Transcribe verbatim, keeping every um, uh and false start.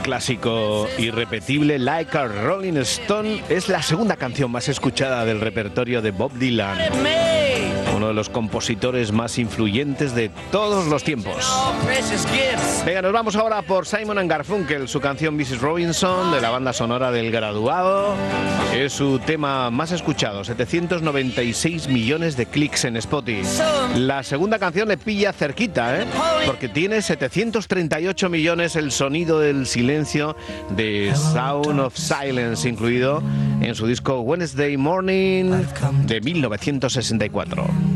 clásico irrepetible, Like a Rolling Stone, es la segunda canción más escuchada del repertorio de Bob Dylan, uno de los compositores más influyentes de todos los tiempos. Venga, nos vamos ahora por Simon and Garfunkel, su canción missus Robinson, de la banda sonora del Graduado. Es su tema más escuchado, setecientos noventa y seis millones de clics en Spotify. La segunda canción le pilla cerquita, ¿eh? Porque tiene setecientos treinta y ocho millones, El sonido del silencio, de Sound of Silence, incluido en su disco Wednesday Morning de mil novecientos sesenta y cuatro.